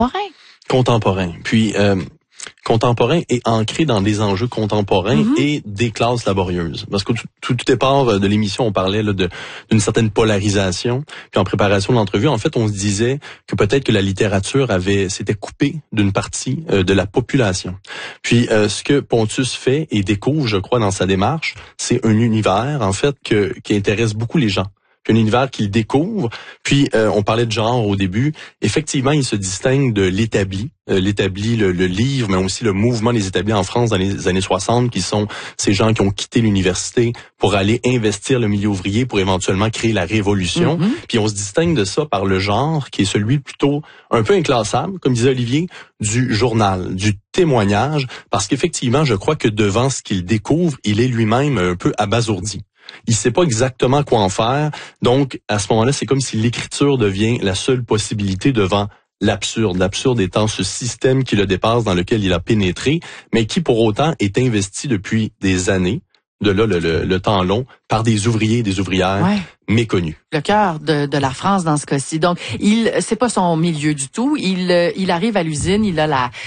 Contemporain. Puis contemporain et ancré dans des enjeux contemporains et des classes laborieuses. Parce que tout départ de l'émission, on parlait là, d'une certaine polarisation. Puis en préparation de l'entrevue, en fait, on se disait que peut-être que la littérature s'était coupée d'une partie de la population. Puis ce que Pontus fait et découvre, je crois, dans sa démarche, c'est un univers, en fait, qui intéresse beaucoup les gens. Un univers qu'il découvre. Puis, on parlait de genre au début. Effectivement, il se distingue de l'établi. L'établi, le livre, mais aussi le mouvement des établis en France dans les années 60, qui sont ces gens qui ont quitté l'université pour aller investir le milieu ouvrier pour éventuellement créer la révolution. Puis, on se distingue de ça par le genre, qui est celui plutôt un peu inclassable, comme disait Olivier, du journal, du témoignage, parce qu'effectivement, je crois que devant ce qu'il découvre, il est lui-même un peu abasourdi. Il sait pas exactement quoi en faire. Donc, à ce moment-là, c'est comme si l'écriture devient la seule possibilité devant l'absurde. L'absurde étant ce système qui le dépasse, dans lequel il a pénétré, mais qui, pour autant, est investi depuis des années, de là le temps long, par des ouvriers et des ouvrières méconnus. Le cœur de la France dans ce cas-ci. Donc, c'est pas son milieu du tout. Il arrive à l'usine, il a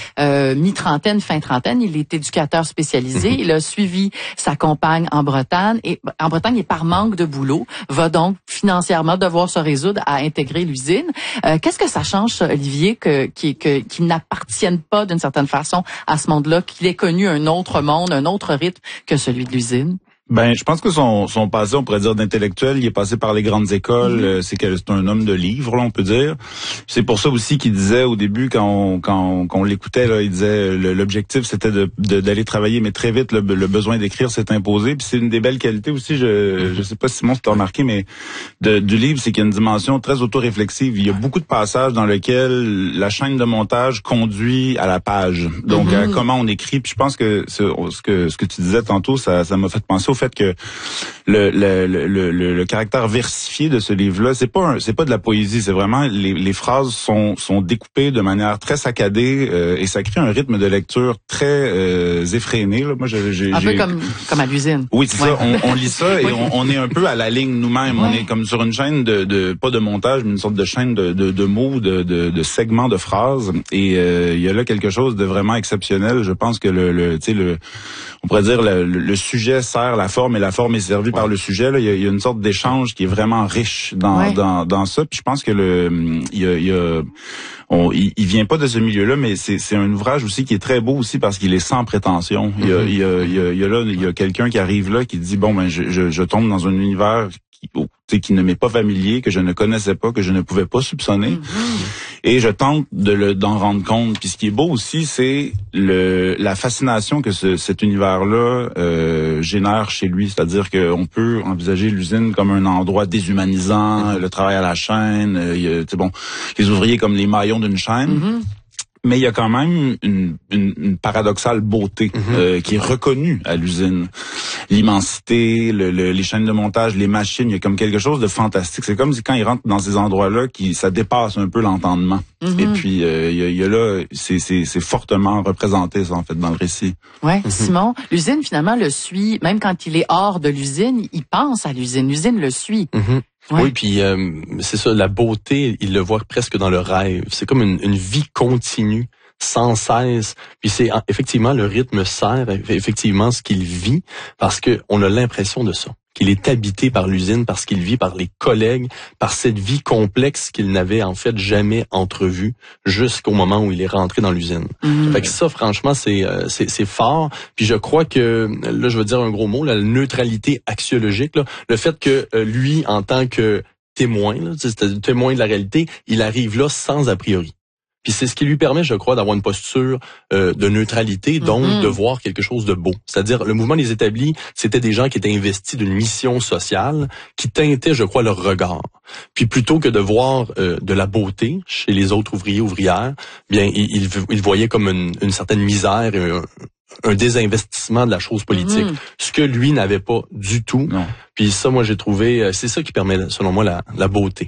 la mi-trentaine, fin trentaine. Il est éducateur spécialisé. Il a suivi sa compagne en Bretagne et par manque de boulot, va donc financièrement devoir se résoudre à intégrer l'usine. Qu'est-ce que ça change, Olivier, qu'il n'appartienne pas d'une certaine façon à ce monde-là, qu'il ait connu un autre monde, un autre rythme que celui de l'usine? Ben, je pense que son passé, on pourrait dire d'intellectuel, il est passé par les grandes écoles, c'est un homme de livres, là, on peut dire. C'est pour ça aussi qu'il disait au début, quand on l'écoutait, là, il disait l'objectif c'était d'aller travailler, mais très vite le besoin d'écrire s'est imposé. Puis c'est une des belles qualités aussi, je sais pas Simon si tu as remarqué, mais du livre, c'est qu'il y a une dimension très autoréflexive. Il y a beaucoup de passages dans lesquels la chaîne de montage conduit à la page. Donc à comment on écrit. Puis je pense que ce que tu disais tantôt, ça m'a fait penser au fait que le caractère versifié de ce livre-là, c'est pas de la poésie, c'est vraiment les phrases sont découpées de manière très saccadée et ça crée un rythme de lecture très effréné. Là. Moi, un peu comme à l'usine. Oui, c'est ça. On lit ça et on est un peu à la ligne nous-mêmes. On est comme sur une chaîne de pas de montage, mais une sorte de chaîne de mots, de segments de phrases. Et il y a là quelque chose de vraiment exceptionnel. Je pense que on pourrait dire le sujet sert la forme et la forme est servie par le sujet. Là, il y a une sorte d'échange qui est vraiment riche dans ça. Puis je pense que il vient pas de ce milieu-là, mais c'est un ouvrage aussi qui est très beau aussi parce qu'il est sans prétention. Il y a quelqu'un qui arrive là qui dit bon ben je tombe dans un univers qui ne m'est pas familier, que je ne connaissais pas, que je ne pouvais pas soupçonner. Et je tente d'en rendre compte. Puis ce qui est beau aussi, c'est la fascination que cet univers-là génère chez lui. C'est-à-dire qu'on peut envisager l'usine comme un endroit déshumanisant, le travail à la chaîne, les ouvriers comme les maillons d'une chaîne. Mais il y a quand même une paradoxale beauté qui est reconnue à l'usine. L'immensité, les chaînes de montage, les machines, il y a comme quelque chose de fantastique. C'est comme si quand ils rentrent dans ces endroits-là, ça dépasse un peu l'entendement. Et puis il y a là, c'est fortement représenté ça en fait dans le récit. Ouais, Simon, l'usine finalement le suit, même quand il est hors de l'usine, il pense à l'usine. L'usine le suit. Ouais. Oui, puis c'est ça, la beauté, il le voit presque dans le rêve. C'est comme une vie continue, sans cesse. Puis c'est effectivement le rythme sert effectivement ce qu'il vit, parce que on a l'impression de ça, qu'il est habité par l'usine, parce qu'il vit par les collègues, par cette vie complexe qu'il n'avait en fait jamais entrevue jusqu'au moment où il est rentré dans l'usine. Fait que ça, franchement, c'est fort. Puis je crois que, là, je veux dire un gros mot, la neutralité axiologique, là, le fait que lui, en tant que témoin, là, c'est témoin de la réalité, il arrive là sans a priori. Puis c'est ce qui lui permet, je crois, d'avoir une posture de neutralité, donc de voir quelque chose de beau. C'est-à-dire, le mouvement des établis, c'était des gens qui étaient investis d'une mission sociale qui teintait, je crois, leur regard. Puis plutôt que de voir de la beauté chez les autres ouvriers, ouvrières, bien, ils voyaient comme une certaine misère et un désinvestissement de la chose politique. Ce que lui n'avait pas du tout. Non. Puis ça, moi, j'ai trouvé, c'est ça qui permet, selon moi, la beauté.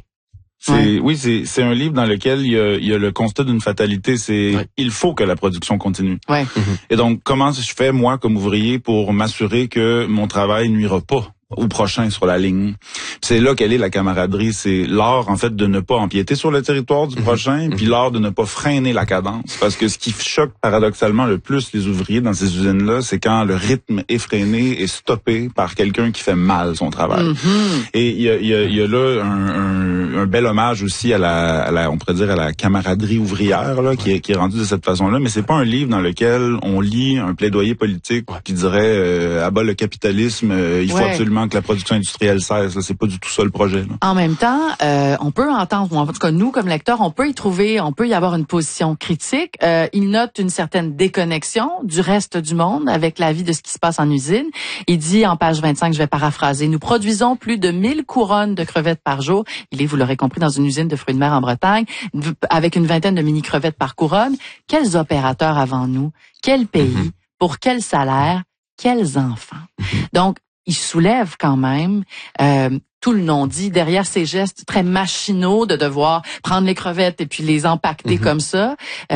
C'est un livre dans lequel il y a le constat d'une fatalité, il faut que la production continue. Et donc comment je fais moi comme ouvrier pour m'assurer que mon travail nuira pas au prochain sur la ligne. C'est là qu'elle est la camaraderie, c'est l'art en fait de ne pas empiéter sur le territoire du prochain, puis l'art de ne pas freiner la cadence, parce que ce qui choque paradoxalement le plus les ouvriers dans ces usines-là, c'est quand le rythme effréné est stoppé par quelqu'un qui fait mal son travail. Et il y a là un bel hommage aussi à la on pourrait dire à la camaraderie ouvrière là qui est rendue de cette façon-là, mais c'est pas un livre dans lequel on lit un plaidoyer politique qui dirait abat le capitalisme, il faut absolument que la production industrielle cesse. Là, c'est pas du tout ça le projet. Là. En même temps, on peut entendre, ou en tout cas nous comme lecteurs, on peut y avoir une position critique. Il note une certaine déconnexion du reste du monde avec la vie de ce qui se passe en usine. Il dit en page 25, je vais paraphraser, nous produisons plus de 1000 couronnes de crevettes par jour. Il est, vous l'aurez compris, dans une usine de fruits de mer en Bretagne, avec une vingtaine de mini-crevettes par couronne. Quels opérateurs avant nous? Quel pays? Pour quel salaire? Quels enfants? Donc, il soulève quand même tout le non-dit derrière ces gestes très machinaux de devoir prendre les crevettes et puis les empaqueter comme ça.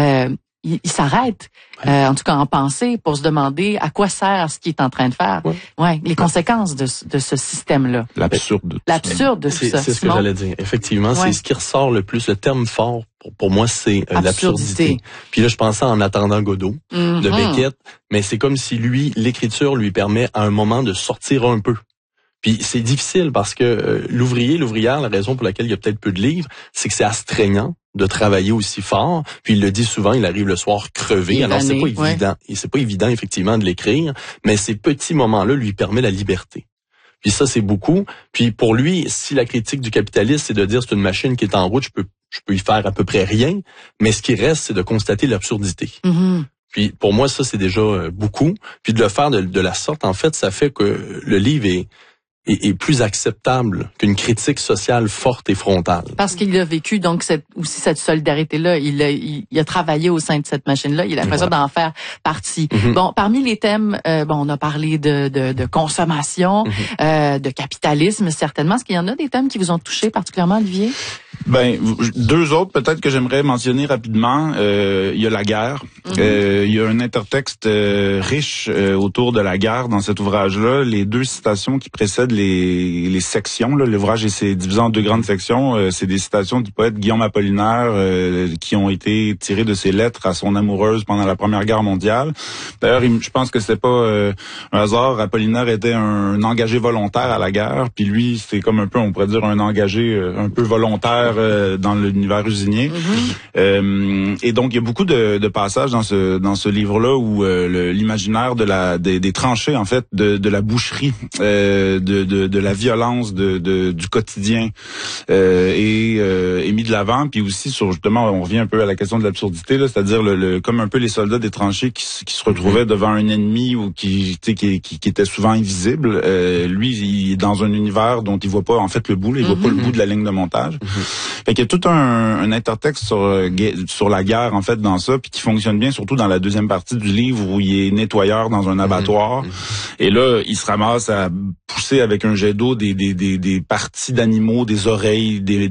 Il s'arrête, en tout cas en pensée, pour se demander à quoi sert ce qu'il est en train de faire. Les conséquences de ce système-là. L'absurde de tout ça. C'est ce que j'allais dire. Effectivement, c'est ce qui ressort le plus. Le terme fort, pour moi, c'est l'absurdité. Puis là, je pensais en attendant Godot, de Beckett, mais c'est comme si l'écriture lui permet à un moment de sortir un peu. Puis c'est difficile parce que l'ouvrière, la raison pour laquelle il y a peut-être peu de livres, c'est que c'est astreignant de travailler aussi fort. Puis il le dit souvent, il arrive le soir crevé. Alors c'est pas évident. Et c'est pas évident effectivement de l'écrire, mais ces petits moments-là lui permettent la liberté. Puis ça, c'est beaucoup. Puis pour lui, si la critique du capitalisme, c'est de dire c'est une machine qui est en route, je peux y faire à peu près rien, mais ce qui reste, c'est de constater l'absurdité. Puis pour moi, ça, c'est déjà beaucoup. Puis de le faire de la sorte, en fait, ça fait que le livre est plus acceptable qu'une critique sociale forte et frontale. Parce qu'il a vécu donc cette solidarité-là, il a travaillé au sein de cette machine-là, il a l'impression d'en faire partie. Bon, parmi les thèmes, on a parlé de consommation, de capitalisme certainement. Est-ce qu'il y en a des thèmes qui vous ont touché particulièrement, Olivier? Deux autres peut-être que j'aimerais mentionner rapidement. Il y a la guerre. Il y a un intertexte riche autour de la guerre dans cet ouvrage-là. Les deux citations qui précèdent les sections, là, l'ouvrage est divisé en deux grandes sections. C'est des citations du poète Guillaume Apollinaire qui ont été tirées de ses lettres à son amoureuse pendant la Première Guerre mondiale. D'ailleurs, je pense que c'était pas un hasard. Apollinaire était un engagé volontaire à la guerre, puis lui, c'est comme un peu, on pourrait dire, un engagé un peu volontaire dans l'univers usinier. Et donc, il y a beaucoup de passages dans ce livre-là où l'imaginaire des tranchées, en fait, de la boucherie, de la violence du quotidien est mis de l'avant, puis aussi sur, justement, on revient un peu à la question de l'absurdité, là, c'est-à-dire comme un peu les soldats des tranchées qui se retrouvaient devant un ennemi ou qui était souvent invisible. Lui, il est dans un univers dont il voit pas en fait le bout, il voit pas le bout de la ligne de montage. Fait qu'il y a tout un intertexte sur la guerre en fait dans ça, puis qui fonctionne bien, surtout dans la deuxième partie du livre où il est nettoyeur dans un abattoir. Et là, il se ramasse à pousser avec un jet d'eau des parties d'animaux, des oreilles, des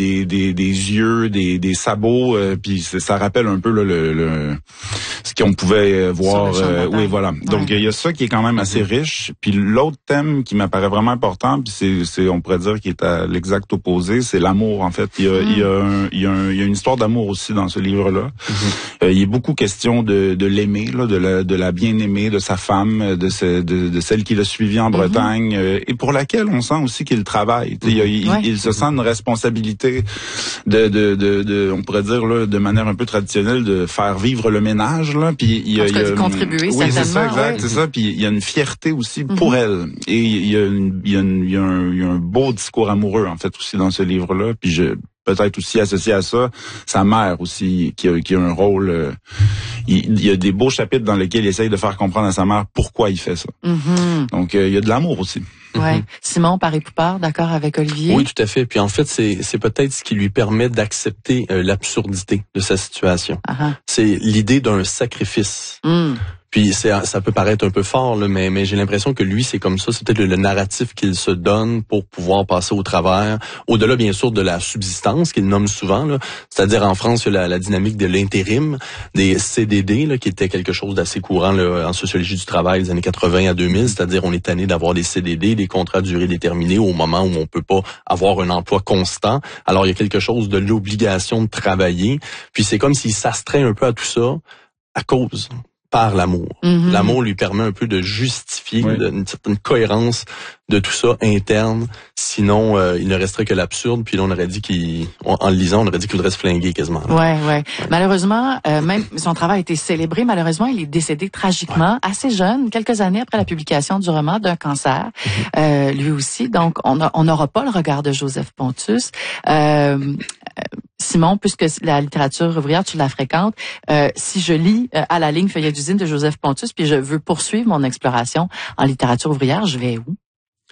yeux, des sabots, puis ça rappelle un peu là, ce qu'on pouvait voir. Oui, voilà. Donc il y a ça qui est quand même assez riche. Puis l'autre thème qui m'apparaît vraiment important, puis c'est on pourrait dire qui est à l'exact opposé, c'est l'amour en fait. Il y a une histoire d'amour aussi dans ce livre-là. Il est beaucoup question de l'aimer, là, de la bien-aimée, de sa femme, de celle qui l'a suivi en Bretagne, et pour laquelle on sent aussi qu'il travaille. Il se sent une responsabilité on pourrait dire là, de manière un peu traditionnelle, de faire vivre le ménage. Là. Puis il y a de contribuer, oui, c'est ça, exact, c'est ça. Puis il y a une fierté aussi pour elle, et il y a un beau discours amoureux en fait aussi dans ce livre-là. Puis peut-être aussi associé à ça, sa mère aussi, qui a un rôle. Il y a des beaux chapitres dans lesquels il essaye de faire comprendre à sa mère pourquoi il fait ça. Donc, il y a de l'amour aussi. Ouais. Simon, Paré-Poupard, d'accord avec Olivier? Oui, tout à fait. Puis en fait, c'est peut-être ce qui lui permet d'accepter l'absurdité de sa situation. C'est l'idée d'un sacrifice. Puis ça peut paraître un peu fort, là, mais j'ai l'impression que lui, c'est comme ça. C'est peut-être le narratif qu'il se donne pour pouvoir passer au travers. Au-delà, bien sûr, de la subsistance qu'il nomme souvent, là. C'est-à-dire en France, il y a la dynamique de l'intérim, des CDD, là, qui était quelque chose d'assez courant là, en sociologie du travail des années 80 à 2000. C'est-à-dire on est tanné d'avoir des CDD, des contrats à durée déterminée au moment où on peut pas avoir un emploi constant. Alors il y a quelque chose de l'obligation de travailler. Puis c'est comme s'il s'astreint un peu à tout ça à cause par l'amour. Mm-hmm. L'amour lui permet un peu de justifier une certaine cohérence de tout ça interne. Sinon, il ne resterait que l'absurde. Puis là, on aurait dit en le lisant, on aurait dit qu'il voudrait se flinguer quasiment. Ouais. Malheureusement, même son travail a été célébré. Malheureusement, il est décédé tragiquement, assez jeune, quelques années après la publication du roman, d'un cancer. Lui aussi. Donc, on n'aura pas le regard de Joseph Pontus. Simon, puisque la littérature ouvrière, tu la fréquentes, si je lis À la ligne feuillet d'usine de Joseph Pontus, puis je veux poursuivre mon exploration en littérature ouvrière, je vais où?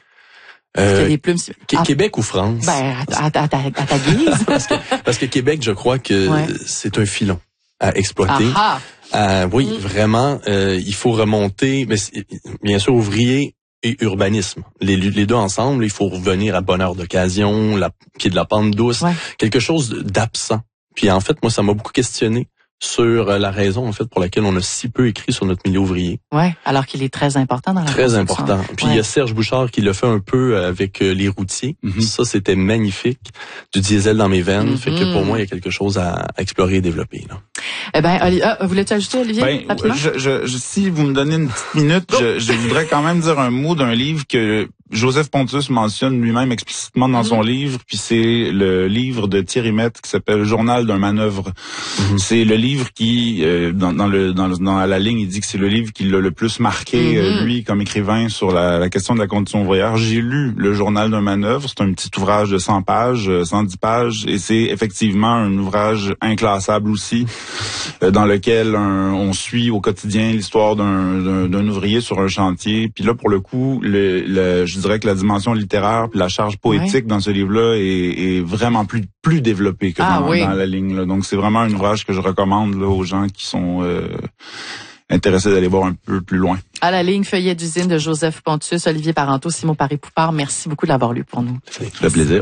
Des plumes... Québec ou France? Ben, à ta guise. parce que Québec, je crois que c'est un filon à exploiter. Oui, vraiment, il faut remonter, mais bien sûr, ouvrier et urbanisme. Les deux ensemble, il faut revenir à Bonheur d'occasion, qui est de la pente douce, quelque chose d'absent. Puis en fait, moi, ça m'a beaucoup questionné sur la raison, en fait, pour laquelle on a si peu écrit sur notre milieu ouvrier. Ouais, alors qu'il est très important dans la Très important. Puis il y a Serge Bouchard qui l'a fait un peu avec les routiers. Ça, c'était magnifique. Du diesel dans mes veines. Fait que pour moi, il y a quelque chose à explorer et développer, là. Eh ben, voulais-tu ajouter, Olivier, rapidement? Si vous me donnez une petite minute, je voudrais quand même dire un mot d'un livre que Joseph Pontus mentionne lui-même explicitement dans son livre, puis c'est le livre de Thierry Mette qui s'appelle Journal d'un manœuvre. C'est le livre qui, dans la ligne, il dit que c'est le livre qui l'a le plus marqué, lui, comme écrivain, sur la question de la condition ouvrière. J'ai lu le Journal d'un manœuvre, c'est un petit ouvrage de 100 pages, 110 pages, et c'est effectivement un ouvrage inclassable aussi, dans lequel on suit au quotidien l'histoire d'un ouvrier sur un chantier. Puis là, pour le coup, je dirais que la dimension littéraire puis la charge poétique dans ce livre-là est vraiment plus développée que dans la ligne, là. Donc, c'est vraiment un ouvrage que je recommande là, aux gens qui sont intéressés d'aller voir un peu plus loin. À la ligne feuillet d'usine de Joseph Pontus, Olivier Parenteau, Simon Paré-Poupard, merci beaucoup de l'avoir lu pour nous. Ça fait plaisir.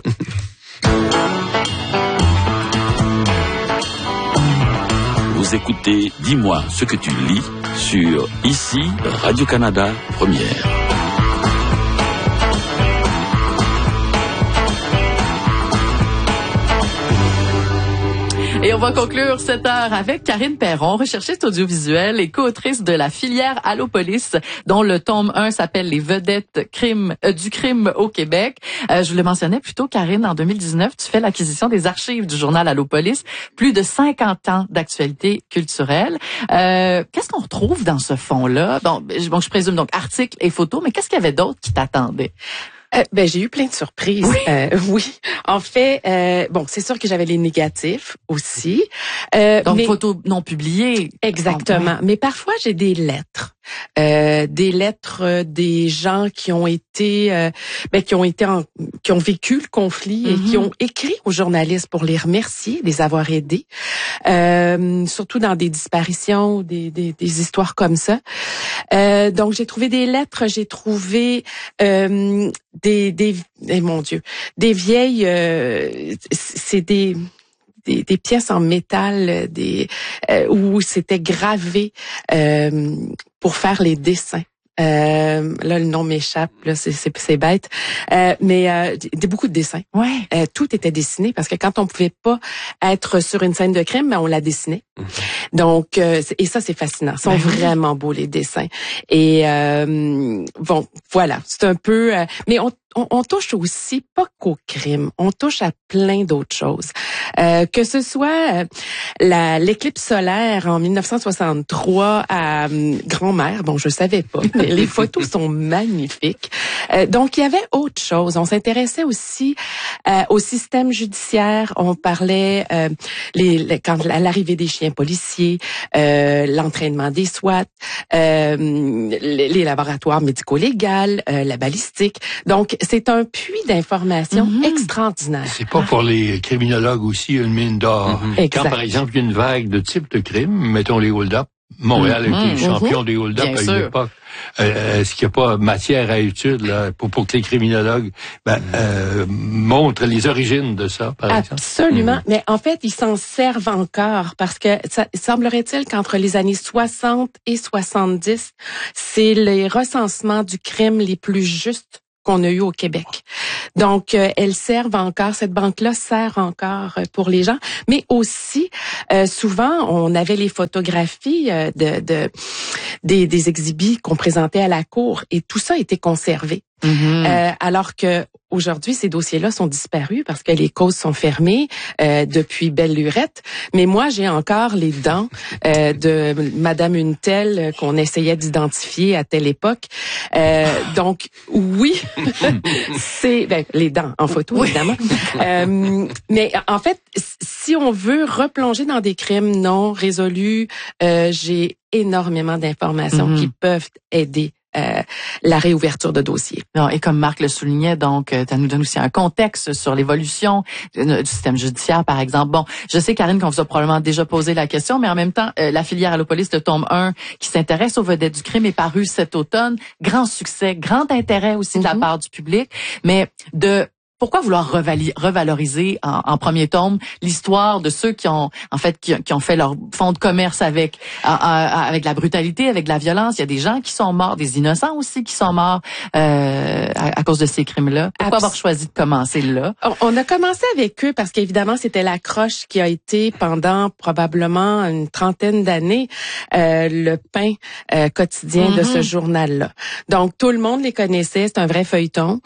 Vous écoutez Dis-moi ce que tu lis sur ici Radio-Canada Première. Et on va conclure cette heure avec Karine Perron, recherchiste audiovisuelle et co-autrice de la filière Allopolis, dont le tome 1 s'appelle Les vedettes du crime au Québec. Je vous le mentionnais plus tôt, Karine, en 2019, tu fais l'acquisition des archives du journal Allopolis, plus de 50 ans d'actualité culturelle. Qu'est-ce qu'on retrouve dans ce fonds-là? Bon, je présume donc articles et photos, mais qu'est-ce qu'il y avait d'autre qui t'attendait? J'ai eu plein de surprises. Oui. En fait, c'est sûr que j'avais les négatifs aussi. Donc, photos non publiées. Exactement. Mais parfois, j'ai des lettres. Des gens qui ont été, qui ont vécu le conflit et qui ont écrit aux journalistes pour les remercier, les avoir aidés, surtout dans des disparitions, des histoires comme ça. Donc j'ai trouvé des lettres, j'ai trouvé des vieilles, c'est des pièces en métal, où c'était gravé pour faire les dessins. Là, le nom m'échappe, là, c'est bête. Mais beaucoup de dessins. Ouais. Tout était dessiné parce que quand on pouvait pas être sur une scène de crime, on la dessinait. Donc, et ça, c'est fascinant. Ils sont vraiment beaux, les dessins. Et voilà. C'est un peu... mais on touche aussi pas qu'au crime, on touche à plein d'autres choses. Que ce soit l'éclipse solaire en 1963 à Grand-Mère, bon, je savais pas, mais les photos sont magnifiques. Donc, il y avait autre chose. On s'intéressait aussi au système judiciaire. On parlait quand l'arrivée des chiens policiers, l'entraînement des SWAT, les laboratoires médico-légaux, la balistique. Donc, c'est un puits d'informations extraordinaire. C'est pas pour les criminologues aussi une mine d'or. Quand, par exemple, il y a une vague de type de crime, mettons les hold-up, Montréal a été champion des hold-up à une époque. Est-ce qu'il n'y a pas matière à étude là, pour que les criminologues montrent les origines de ça, par exemple? Absolument. Mais en fait, ils s'en servent encore parce que ça semblerait-il qu'entre les années 60 et 70, c'est les recensements du crime les plus justes qu'on a eu au Québec. Donc, elles servent encore, cette banque-là sert encore pour les gens, mais aussi, souvent, on avait les photographies des exhibits qu'on présentait à la cour et tout ça a été conservé. Alors que aujourd'hui, ces dossiers-là sont disparus parce que les causes sont fermées depuis belle lurette. Mais moi, j'ai encore les dents de Madame une telle qu'on essayait d'identifier à telle époque. Donc, oui, c'est les dents en photo, évidemment. Mais en fait, si on veut replonger dans des crimes non résolus, j'ai énormément d'informations qui peuvent aider la réouverture de dossiers. Non, et comme Marc le soulignait, donc, ça nous donne aussi un contexte sur l'évolution du système judiciaire, par exemple. Bon, je sais, Karine, qu'on vous a probablement déjà posé la question, mais en même temps, la filière Allopolis de tome 1, qui s'intéresse aux vedettes du crime, est parue cet automne. Grand succès, grand intérêt aussi de la part du public, mais pourquoi vouloir revaloriser en premier tome l'histoire de ceux qui ont fait leur fonds de commerce avec la brutalité, avec la violence? Il y a des gens qui sont morts, des innocents aussi qui sont morts à cause de ces crimes-là. Pourquoi avoir choisi de commencer là? On a commencé avec eux parce qu'évidemment, c'était l'accroche qui a été pendant probablement une trentaine d'années le pain quotidien de ce journal-là. Donc, tout le monde les connaissait, c'est un vrai feuilleton.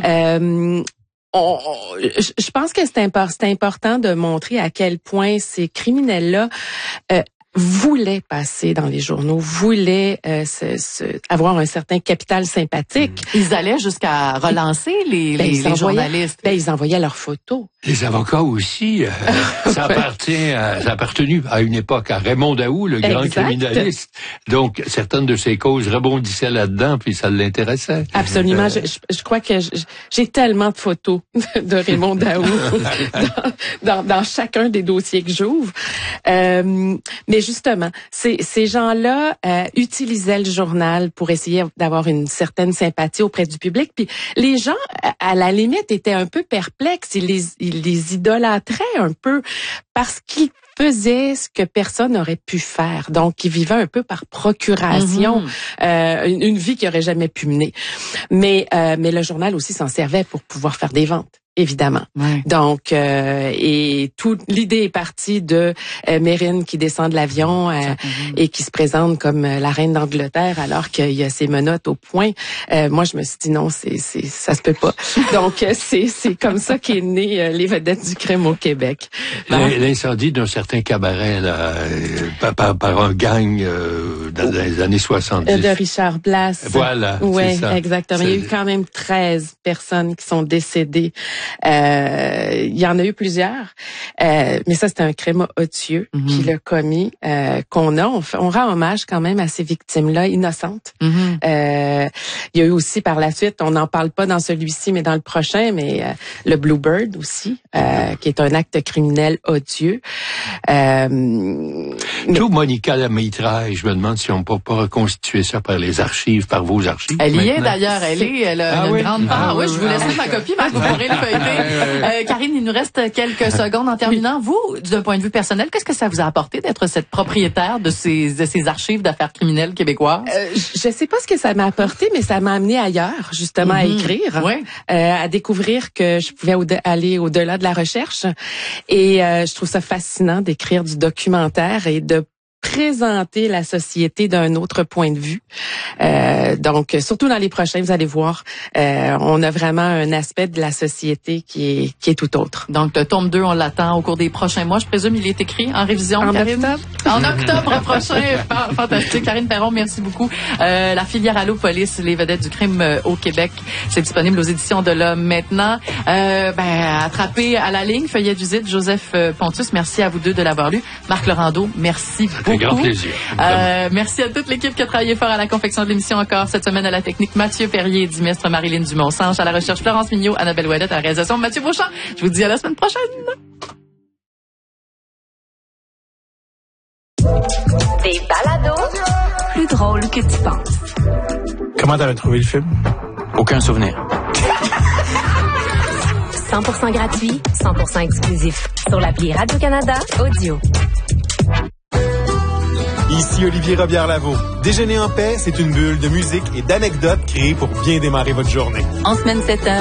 Je pense que c'est important de montrer à quel point ces criminels-là voulaient passer dans les journaux, voulaient avoir un certain capital sympathique. Ils allaient jusqu'à relancer les journalistes. Ils envoyaient leurs photos. Les avocats aussi, ça a appartenu à une époque à Raymond Daoust, le grand criminaliste. Donc, certaines de ses causes rebondissaient là-dedans, puis ça l'intéressait. Absolument. Je crois que j'ai tellement de photos de Raymond Daoust dans chacun des dossiers que j'ouvre. Mais justement, ces gens-là utilisaient le journal pour essayer d'avoir une certaine sympathie auprès du public. Puis les gens, à la limite, étaient un peu perplexes. Ils les idolâtraient un peu parce qu'ils faisaient ce que personne n'aurait pu faire. Donc, ils vivaient un peu par procuration, une vie qu'ils n'auraient jamais pu mener. Mais le journal aussi s'en servait pour pouvoir faire des ventes. Évidemment. Ouais. Donc, et toute l'idée est partie de Mérine qui descend de l'avion et qui se présente comme la reine d'Angleterre alors qu'il y a ses menottes au poing. Moi, je me suis dit non, ça se peut pas. Donc, c'est comme ça qu'est né les vedettes du crime au Québec. L'incendie d'un certain cabaret là, par un gang dans les années 70. De Richard Blas. Voilà. Oui, exactement. Il y a eu quand même 13 personnes qui sont décédées. Il y en a eu plusieurs, mais ça c'était un crime odieux qui l'a commis, on rend hommage quand même à ces victimes-là innocentes. Il y a eu aussi par la suite, on n'en parle pas dans celui-ci, mais dans le prochain, mais le Bluebird aussi, qui est un acte criminel odieux. Tout Monica Lamitraille, je me demande si on peut pas reconstituer ça par les archives, par vos archives. Elle y est d'ailleurs, elle a une grande part. Oui, je vous laisse ma copie, Marc, vous pourrez le feuilleter. Karine, il nous reste quelques secondes en terminant. Vous, d'un point de vue personnel, qu'est-ce que ça vous a apporté d'être cette propriétaire de ces archives d'affaires criminelles québécoises? Je sais pas ce que ça m'a apporté, mais ça m'a amené ailleurs, justement, à écrire, à découvrir que je pouvais aller au-delà de la recherche. Et je trouve ça fascinant d'écrire du documentaire et de présenter la société d'un autre point de vue. Donc, surtout dans les prochains, vous allez voir, on a vraiment un aspect de la société qui est tout autre. Donc, le tome 2, on l'attend au cours des prochains mois. Je présume il est écrit en révision, Karine? En octobre prochain. Fantastique. Karine Perron, merci beaucoup. La filière Allopolis, les vedettes du crime au Québec, c'est disponible aux éditions de l'Homme maintenant. Attrapé à la ligne, Feuillet du Zid, Joseph Pontus, merci à vous deux de l'avoir lu. Marc Laurando, merci beaucoup. Un grand plaisir. Merci à toute l'équipe qui a travaillé fort à la confection de l'émission encore cette semaine à la technique. Mathieu Perrier, Dimestre, Marilyn Dumont-Sanche, à la recherche Florence Mignot, Annabelle Ouellette, à la réalisation Mathieu Beauchamp. Je vous dis à la semaine prochaine. Les balados, plus drôles que tu penses. Comment t'avais trouvé le film? Aucun souvenir. 100% gratuit, 100% exclusif. Sur l'appli Radio-Canada Audio. Ici Olivier Robillard-Lavaux. Déjeuner en paix, c'est une bulle de musique et d'anecdotes créées pour bien démarrer votre journée. En semaine 7h,